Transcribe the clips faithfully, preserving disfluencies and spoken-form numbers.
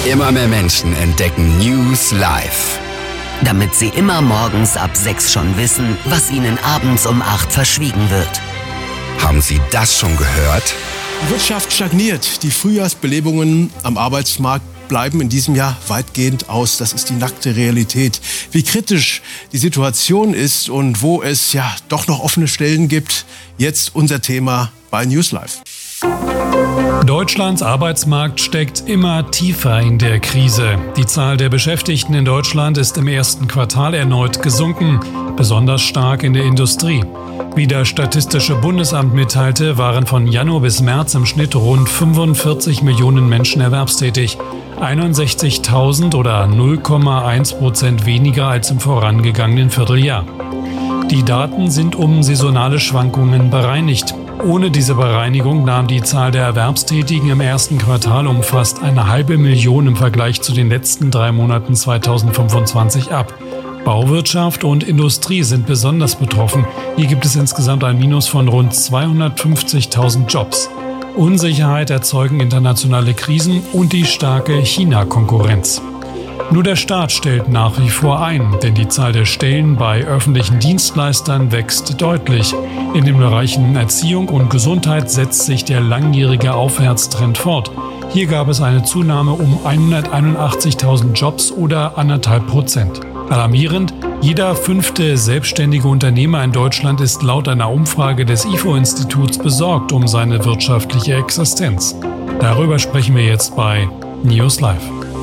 Immer mehr Menschen entdecken News Live. Damit sie immer morgens ab sechs schon wissen, was ihnen abends um acht verschwiegen wird. Haben Sie das schon gehört? Die Wirtschaft stagniert. Die Frühjahrsbelebungen am Arbeitsmarkt bleiben in diesem Jahr weitgehend aus. Das ist die nackte Realität. Wie kritisch die Situation ist und wo es ja doch noch offene Stellen gibt, jetzt unser Thema bei News Live. Deutschlands Arbeitsmarkt steckt immer tiefer in der Krise. Die Zahl der Beschäftigten in Deutschland ist im ersten Quartal erneut gesunken, besonders stark in der Industrie. Wie das Statistische Bundesamt mitteilte, waren von Januar bis März im Schnitt rund fünfundvierzig Millionen Menschen erwerbstätig, einundsechzigtausend oder null Komma eins Prozent weniger als im vorangegangenen Vierteljahr. Die Daten sind um saisonale Schwankungen bereinigt. Ohne diese Bereinigung nahm die Zahl der Erwerbstätigen im ersten Quartal um fast eine halbe Million im Vergleich zu den letzten drei Monaten zweitausendfünfundzwanzig ab. Bauwirtschaft und Industrie sind besonders betroffen. Hier gibt es insgesamt ein Minus von rund zweihundertfünfzigtausend Jobs. Unsicherheit erzeugen internationale Krisen und die starke China-Konkurrenz. Nur der Staat stellt nach wie vor ein, denn die Zahl der Stellen bei öffentlichen Dienstleistern wächst deutlich. In den Bereichen Erziehung und Gesundheit setzt sich der langjährige Aufwärtstrend fort. Hier gab es eine Zunahme um hunderteinundachtzigtausend Jobs oder anderthalb Prozent. Alarmierend, jeder fünfte selbstständige Unternehmer in Deutschland ist laut einer Umfrage des I F O-Instituts besorgt um seine wirtschaftliche Existenz. Darüber sprechen wir jetzt bei News Live.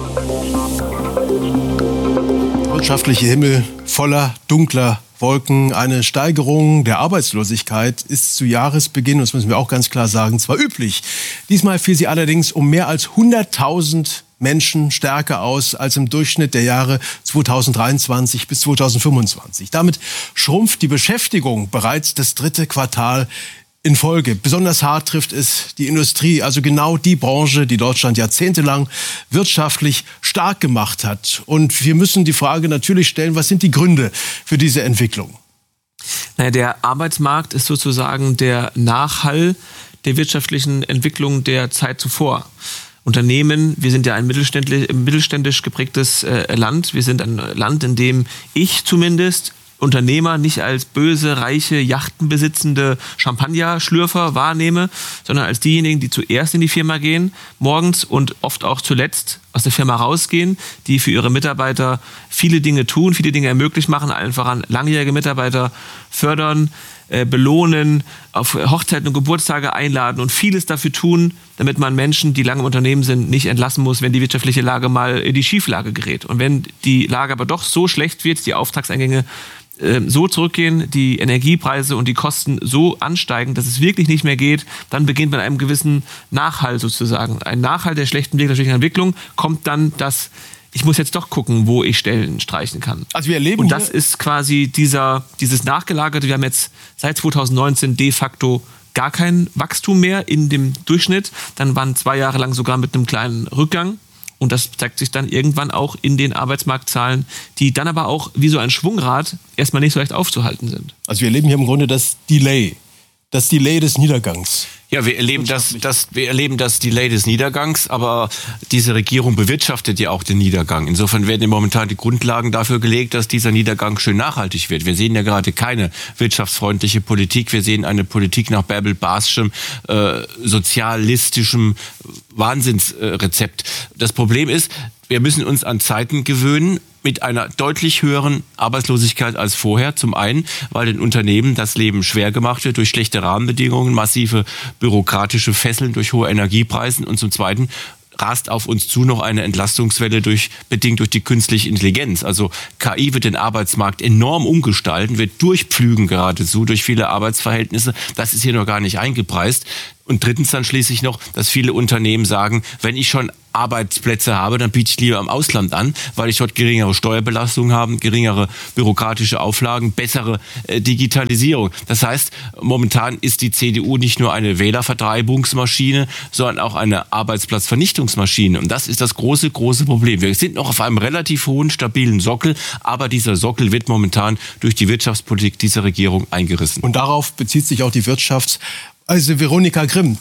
Wirtschaftliche Himmel voller dunkler Wolken. Eine Steigerung der Arbeitslosigkeit ist zu Jahresbeginn, das müssen wir auch ganz klar sagen, zwar üblich. Diesmal fiel sie allerdings um mehr als hunderttausend Menschen stärker aus als im Durchschnitt der Jahre zweitausenddreiundzwanzig bis zweitausendfünfundzwanzig. Damit schrumpft die Beschäftigung bereits das dritte Quartal in Folge. Besonders hart trifft es die Industrie, also genau die Branche, die Deutschland jahrzehntelang wirtschaftlich stark gemacht hat. Und wir müssen die Frage natürlich stellen, was sind die Gründe für diese Entwicklung? Naja, der Arbeitsmarkt ist sozusagen der Nachhall der wirtschaftlichen Entwicklung der Zeit zuvor. Unternehmen, wir sind ja ein mittelständisch, mittelständisch geprägtes äh, Land. Wir sind ein Land, in dem ich zumindest Unternehmer nicht als böse, reiche, yachtenbesitzende Champagner-Schlürfer wahrnehme, sondern als diejenigen, die zuerst in die Firma gehen, morgens und oft auch zuletzt aus der Firma rausgehen, die für ihre Mitarbeiter viele Dinge tun, viele Dinge ermöglicht machen, einfach an langjährige Mitarbeiter fördern, äh, belohnen, auf Hochzeiten und Geburtstage einladen und vieles dafür tun, damit man Menschen, die lange im Unternehmen sind, nicht entlassen muss, wenn die wirtschaftliche Lage mal in die Schieflage gerät. Und wenn die Lage aber doch so schlecht wird, die Auftragseingänge so zurückgehen, die Energiepreise und die Kosten so ansteigen, dass es wirklich nicht mehr geht, dann beginnt man einem gewissen Nachhall sozusagen. Ein Nachhall der schlechten wirtschaftlichen Entwicklung kommt dann, dass ich muss jetzt doch gucken, wo ich Stellen streichen kann. Also wir erleben und das ist quasi dieser, dieses Nachgelagerte. Wir haben jetzt seit zweitausendneunzehn de facto gar kein Wachstum mehr in dem Durchschnitt. Dann waren zwei Jahre lang sogar mit einem kleinen Rückgang. Und das zeigt sich dann irgendwann auch in den Arbeitsmarktzahlen, die dann aber auch wie so ein Schwungrad erstmal nicht so leicht aufzuhalten sind. Also wir erleben hier im Grunde das Delay, das Delay des Niedergangs. Ja, wir erleben das, das, wir erleben das Delay des Niedergangs, aber diese Regierung bewirtschaftet ja auch den Niedergang. Insofern werden momentan die Grundlagen dafür gelegt, dass dieser Niedergang schön nachhaltig wird. Wir sehen ja gerade keine wirtschaftsfreundliche Politik. Wir sehen eine Politik nach Bärbel Baschem, äh, sozialistischem Wahnsinnsrezept. Das Problem ist, wir müssen uns an Zeiten gewöhnen mit einer deutlich höheren Arbeitslosigkeit als vorher. Zum einen, weil den Unternehmen das Leben schwer gemacht wird durch schlechte Rahmenbedingungen, massive bürokratische Fesseln durch hohe Energiepreise. Und zum Zweiten rast auf uns zu noch eine Entlastungswelle durch, bedingt durch die künstliche Intelligenz. Also K I wird den Arbeitsmarkt enorm umgestalten, wird durchpflügen geradezu durch viele Arbeitsverhältnisse. Das ist hier noch gar nicht eingepreist. Und drittens dann schließlich noch, dass viele Unternehmen sagen, wenn ich schon Arbeitsplätze habe, dann biete ich lieber im Ausland an, weil ich dort geringere Steuerbelastungen habe, geringere bürokratische Auflagen, bessere äh, Digitalisierung. Das heißt, momentan ist die C D U nicht nur eine Wählervertreibungsmaschine, sondern auch eine Arbeitsplatzvernichtungsmaschine. Und das ist das große, große Problem. Wir sind noch auf einem relativ hohen, stabilen Sockel, aber dieser Sockel wird momentan durch die Wirtschaftspolitik dieser Regierung eingerissen. Und darauf bezieht sich auch die Wirtschafts... Also Veronika Grimm,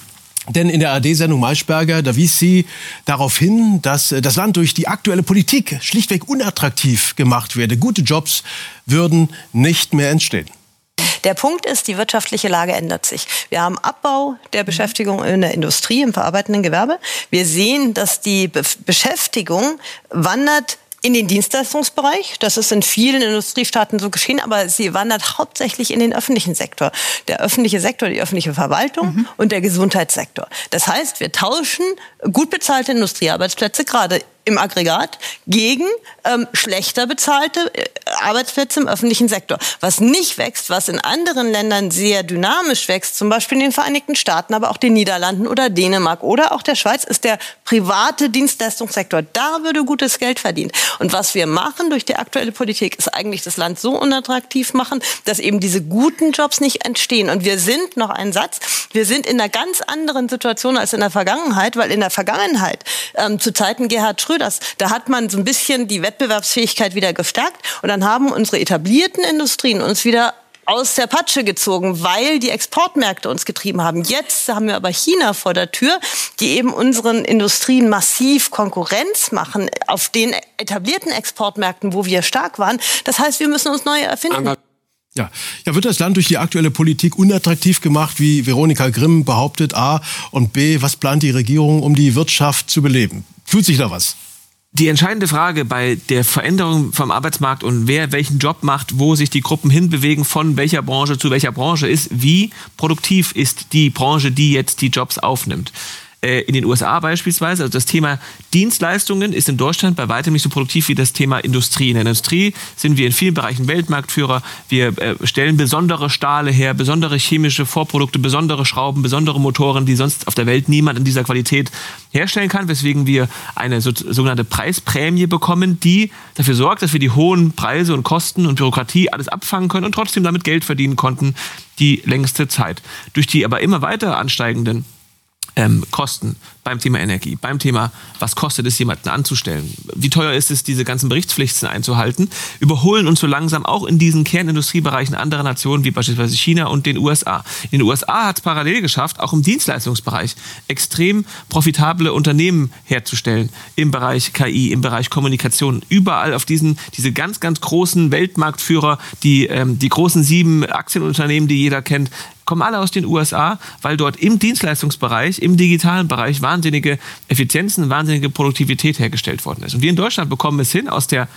Denn in der A R-D-Sendung Maischberger, da wies sie darauf hin, dass das Land durch die aktuelle Politik schlichtweg unattraktiv gemacht werde. Gute Jobs würden nicht mehr entstehen. Der Punkt ist, die wirtschaftliche Lage ändert sich. Wir haben Abbau der Beschäftigung in der Industrie, im verarbeitenden Gewerbe. Wir sehen, dass die Be- Beschäftigung wandert in den Dienstleistungsbereich. Das ist in vielen Industriestaaten so geschehen, aber sie wandert hauptsächlich in den öffentlichen Sektor. Der öffentliche Sektor, die öffentliche Verwaltung mhm. und der Gesundheitssektor. Das heißt, wir tauschen gut bezahlte Industriearbeitsplätze, gerade im Aggregat, gegen ähm, schlechter bezahlte äh, Arbeitsplätze im öffentlichen Sektor. Was nicht wächst, was in anderen Ländern sehr dynamisch wächst, zum Beispiel in den Vereinigten Staaten, aber auch den Niederlanden oder Dänemark oder auch der Schweiz, ist der private Dienstleistungssektor. Da würde gutes Geld verdient. Und was wir machen durch die aktuelle Politik, ist eigentlich das Land so unattraktiv machen, dass eben diese guten Jobs nicht entstehen. Und wir sind, noch ein Satz, wir sind in einer ganz anderen Situation als in der Vergangenheit, weil in der Vergangenheit, ähm, zu Zeiten Gerhard Schröders, da hat man so ein bisschen die Wettbewerbsfähigkeit wieder gestärkt und dann haben unsere etablierten Industrien uns wieder aus der Patsche gezogen, weil die Exportmärkte uns getrieben haben. Jetzt haben wir aber China vor der Tür, die eben unseren Industrien massiv Konkurrenz machen auf den etablierten Exportmärkten, wo wir stark waren. Das heißt, wir müssen uns neu erfinden. Aber Ja. ja, wird das Land durch die aktuelle Politik unattraktiv gemacht, wie Veronika Grimm behauptet, A, und B, was plant die Regierung, um die Wirtschaft zu beleben? Tut sich da was? Die entscheidende Frage bei der Veränderung vom Arbeitsmarkt und wer welchen Job macht, wo sich die Gruppen hinbewegen, von welcher Branche zu welcher Branche, ist, wie produktiv ist die Branche, die jetzt die Jobs aufnimmt. In den U S A beispielsweise, also das Thema Dienstleistungen ist in Deutschland bei weitem nicht so produktiv wie das Thema Industrie. In der Industrie sind wir in vielen Bereichen Weltmarktführer. Wir äh, stellen besondere Stahle her, besondere chemische Vorprodukte, besondere Schrauben, besondere Motoren, die sonst auf der Welt niemand in dieser Qualität herstellen kann, weswegen wir eine so, sogenannte Preisprämie bekommen, die dafür sorgt, dass wir die hohen Preise und Kosten und Bürokratie alles abfangen können und trotzdem damit Geld verdienen konnten, die längste Zeit. Durch die aber immer weiter ansteigenden Ähm, Kosten beim Thema Energie, beim Thema, was kostet es, jemanden anzustellen, wie teuer ist es, diese ganzen Berichtspflichten einzuhalten, überholen uns so langsam auch in diesen Kernindustriebereichen andere Nationen, wie beispielsweise China und den U S A. In den U S A hat es parallel geschafft, auch im Dienstleistungsbereich extrem profitable Unternehmen herzustellen, im Bereich K I, im Bereich Kommunikation, überall auf diesen, diese ganz, ganz großen Weltmarktführer, die, ähm, die großen sieben Aktienunternehmen, die jeder kennt, kommen alle aus den U S A, weil dort im Dienstleistungsbereich, im digitalen Bereich wahnsinnige Effizienzen, wahnsinnige Produktivität hergestellt worden ist. Und wir in Deutschland bekommen es hin, aus der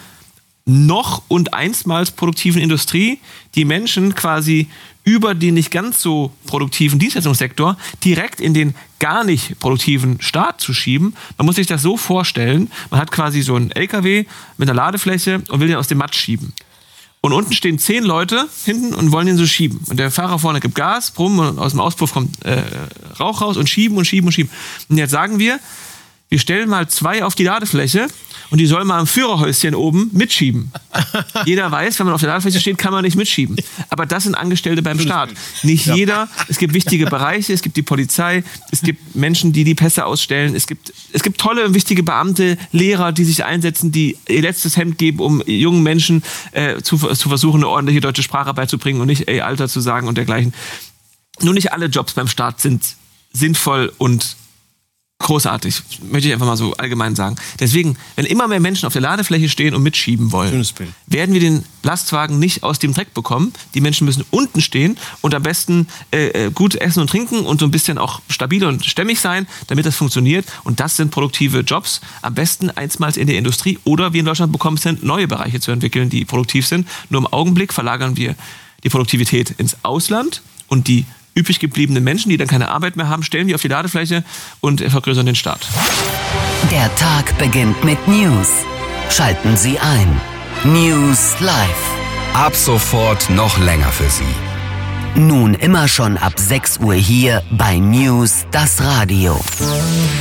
noch und einstmals produktiven Industrie die Menschen quasi über den nicht ganz so produktiven Dienstleistungssektor direkt in den gar nicht produktiven Staat zu schieben. Man muss sich das so vorstellen, man hat quasi so einen L K W mit einer Ladefläche und will den aus dem Matsch schieben. Und unten stehen zehn Leute hinten und wollen den so schieben. Und der Fahrer vorne gibt Gas, brumm, und aus dem Auspuff kommt äh, Rauch raus und schieben und schieben und schieben. Und jetzt sagen wir, wir stellen mal zwei auf die Ladefläche und die sollen mal am Führerhäuschen oben mitschieben. Jeder weiß, wenn man auf der Ladefläche steht, kann man nicht mitschieben. Aber das sind Angestellte beim Staat. Nicht ja. jeder. Es gibt wichtige Bereiche, es gibt die Polizei, es gibt Menschen, die die Pässe ausstellen. Es gibt, es gibt tolle und wichtige Beamte, Lehrer, die sich einsetzen, die ihr letztes Hemd geben, um jungen Menschen äh, zu, zu versuchen, eine ordentliche deutsche Sprache beizubringen und nicht ey, Alter zu sagen und dergleichen. Nur nicht alle Jobs beim Staat sind sinnvoll und großartig, möchte ich einfach mal so allgemein sagen. Deswegen, wenn immer mehr Menschen auf der Ladefläche stehen und mitschieben wollen, werden wir den Lastwagen nicht aus dem Dreck bekommen. Die Menschen müssen unten stehen und am besten äh, gut essen und trinken und so ein bisschen auch stabil und stämmig sein, damit das funktioniert. Und das sind produktive Jobs. Am besten einstmals in der Industrie oder wir in Deutschland bekommen es hin, neue Bereiche zu entwickeln, die produktiv sind. Nur im Augenblick verlagern wir die Produktivität ins Ausland und die übrig gebliebenen Menschen, die dann keine Arbeit mehr haben, stellen wir auf die Ladefläche und vergrößern den Staat. Der Tag beginnt mit News. Schalten Sie ein. News Live. Ab sofort noch länger für Sie. Nun immer schon ab sechs Uhr hier bei News, das Radio.